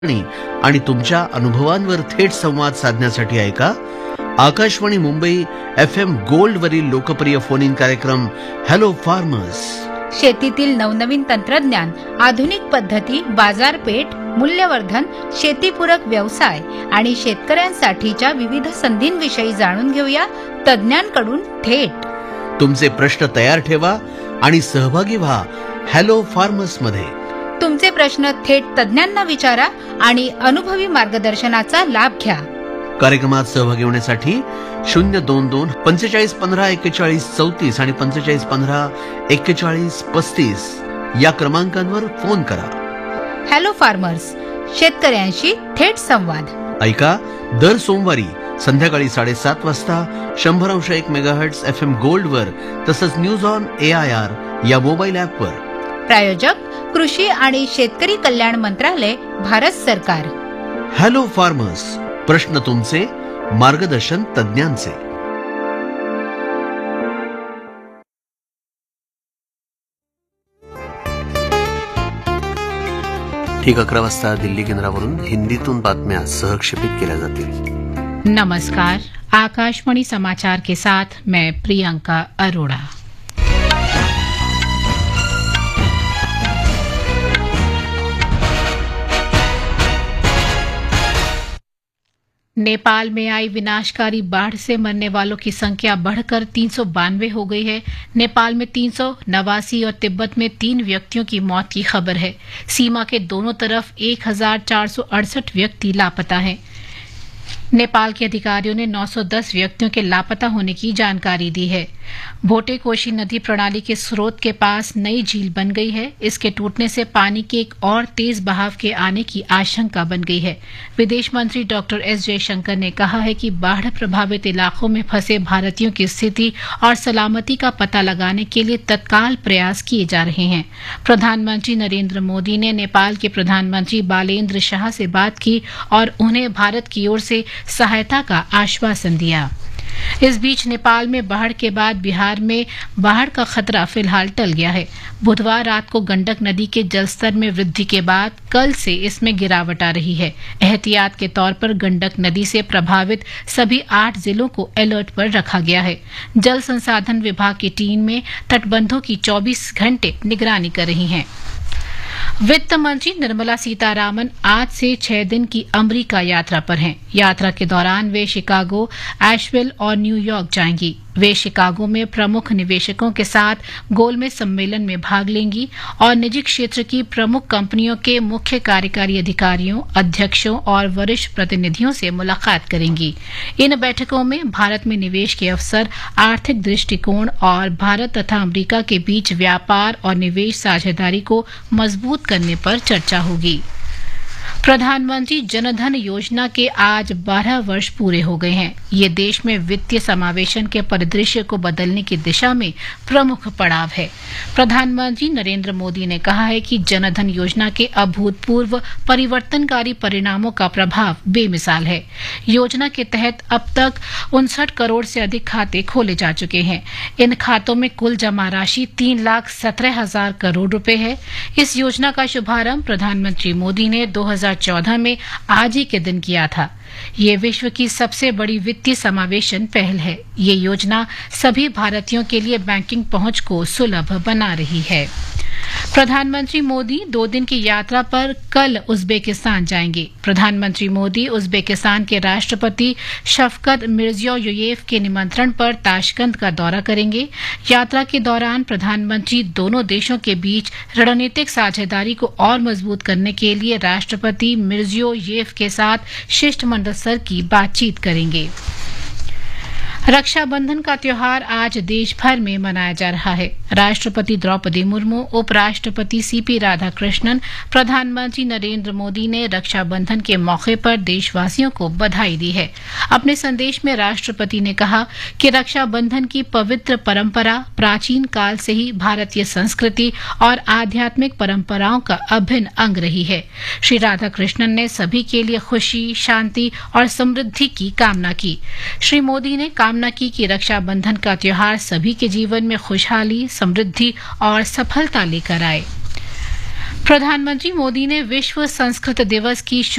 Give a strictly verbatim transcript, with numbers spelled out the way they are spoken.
आणि तुमच्या अनुभवांवर थेट संवाद साधण्यासाठी ऐका Akashvani Mumbai F M gold वरील लोकप्रिय फोन इन कार्यक्रम हॅलो फार्मर्स. शेतीतील नवनवीन तंत्रज्ञान, आधुनिक पद्धती, बाजारपेठ, मूल्यवर्धन, शेतीपूरक व्यवसाय आणि शेतकऱ्यांसाठीच्या विविध संधींविषयी जाणून घेऊया तज्ञांकडून थेट. तुमचे प्रश्न तयार ठेवा आणि सहभागी व्हा हॅलो फार्मर्स मध्ये. तुमचे प्रश्न थेट तज्ञांना विचारा आणि अनुभवी मार्गदर्शनाचा लाभ घ्या. कार्यक्रमात सहभागी होण्यासाठी शून्य दोन दोन पंचेचाळीस पंधरा एक्केचाळीस चौतीस आणि पंचेचाळीस पंधरा एक्केचाळीस पस्तीस या क्रमांकांवर फोन करा. हॅलो फार्मर्स, शेतकऱ्यांशी थेट संवाद. ऐका दर सोमवारी संध्याकाळी साडेसात वाजता शंभर अंश एक मेगाहर्ट्झ एफ एम गोल्ड वर, तसंच news on A I R या मोबाईल ऍप वर. प्रायोजक कृषी आणि शेतकरी कल्याण मंत्रालय, भारत सरकार. हॅलो फार्मर्स, प्रश्न तुमचे, मार्गदर्शन तज्ञांचे. ठीक अकरा वाजता दिल्ली केंद्रावरून हिंदीतून बातम्या सहक्षेपित केल्या जातील. नमस्कार, आकाशवाणी समाचार के साथ मैं प्रियंका अरोड़ा. नेपाल में आई विनाशकारी बाढ़ से मरने वालों की संख्या बढ़कर तीन सौ बानवे हो गई है. नेपाल में तीन सौ नवासी और तिब्बत में तीन व्यक्तियों की मौत की खबर है. सीमा के दोनों तरफ एक हजार चार सौ अड़सठ व्यक्ति लापता हैं. नेपाल के अधिकारियों ने नौ सौ दस व्यक्तियों के लापता होने की जानकारी दी है. भोटे-कोशी नदी प्रणाली के स्रोत के पास नई झील बन गई है. इसके टूटने से पानी के एक और तेज बहाव के आने की आशंका बन गई है. विदेश मंत्री डॉक्टर एस जयशंकर ने कहा है कि बाढ़ प्रभावित इलाकों में फंसे भारतीयों की स्थिति और सलामती का पता लगाने के लिए तत्काल प्रयास किए जा रहे हैं. प्रधानमंत्री नरेंद्र मोदी ने नेपाल के प्रधानमंत्री बालेन्द्र शाह से बात की और उन्हें भारत की ओर से सहायता का आश्वासन दिया. इस बीच नेपाल में बाढ़ के बाद बिहार में बाढ़ का खतरा फिलहाल टल गया है. बुधवार रात को गंडक नदी के जलस्तर में वृद्धि के बाद कल से इसमें गिरावट आ रही है. एहतियात के तौर पर गंडक नदी से प्रभावित सभी आठ जिलों को अलर्ट पर रखा गया है. जल संसाधन विभाग की टीम में तटबंधों की चौबीस घंटे निगरानी कर रही है. वित्त मंत्री निर्मला सीतारामन आज से छह दिन की अमेरिका यात्रा पर हैं. यात्रा के दौरान वे शिकागो, एशविल और न्यूयॉर्क जाएंगी. वे शिकागो में प्रमुख निवेशकों के साथ गोलमेज सम्मेलन में भाग लेंगी और निजी क्षेत्र की प्रमुख कंपनियों के मुख्य कार्यकारी अधिकारियों, अध्यक्षों और वरिष्ठ प्रतिनिधियों से मुलाकात करेंगी. इन बैठकों में भारत में निवेश के अवसर, आर्थिक दृष्टिकोण और भारत तथा अमेरिका के बीच व्यापार और निवेश साझेदारी को मजबूत करने पर चर्चा होगी. प्रधानमंत्री जनधन योजना के आज बारह वर्ष पूरे हो गए हैं. ये देश में वित्तीय समावेशन के परिदृश्य को बदलने की दिशा में प्रमुख पड़ाव है. प्रधानमंत्री नरेंद्र मोदी ने कहा है कि जनधन योजना के अभूतपूर्व परिवर्तनकारी परिणामों का प्रभाव बेमिसाल है. योजना के तहत अब तक उनसठ करोड़ से अधिक खाते खोले जा चुके हैं. इन खातों में कुल जमा राशि तीन लाख सत्रह हजार करोड़ रुपए है. इस योजना का शुभारंभ प्रधानमंत्री मोदी ने दो हजार चौदह में आज ही के दिन किया था. ये विश्व की सबसे बड़ी वित्तीय समावेशन पहल है. ये योजना सभी भारतीयों के लिए बैंकिंग पहुंच को सुलभ बना रही है. प्रधानमंत्री मोदी दो दिन की यात्रा पर कल उज्बेकिस्तान जाएंगे. प्रधानमंत्री मोदी उज्बेकिस्तान के राष्ट्रपति शफकत मिर्जियोयेव के निमंत्रण पर ताशकंद का दौरा करेंगे. यात्रा के दौरान प्रधानमंत्री दोनों देशों के बीच रणनीतिक साझेदारी को और मजबूत करने के लिए राष्ट्रपति मिर्जियोयेव के साथ शिष्टमंडल स्तर की बातचीत करेंगे. रक्षाबंधन का त्योहार आज देश भर में मनाया जा रहा है. राष्ट्रपति द्रौपदी मुर्मू, उपराष्ट्रपति सीपी राधाकृष्णन, प्रधानमंत्री नरेंद्र मोदी ने रक्षाबंधन के मौके पर देशवासियों को बधाई दी है. अपने संदेश में राष्ट्रपति ने कहा कि रक्षाबंधन की पवित्र परंपरा प्राचीन काल से ही भारतीय संस्कृति और आध्यात्मिक परंपराओं का अभिन्न अंग रही है. श्री राधाकृष्णन ने सभी के लिए खुशी, शांति और समृद्धि की कामना की. श्री मोदी ने कामना की कि रक्षाबंधन का त्योहार सभी के जीवन में खुशहाली, समृद्धि और सफलता लेकर आए. प्रधानमंत्री मोदी ने विश्व संस्कृत दिवस की